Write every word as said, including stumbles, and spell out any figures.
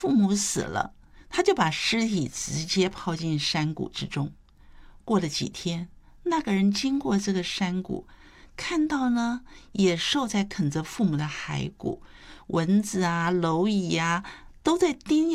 父母死了，他就把尸体直接抛进山谷之中。过了几天，那个人经过这个山谷，看到呢野兽在啃着父母的骸骨，蚊子啊、蝼蚁啊都在叮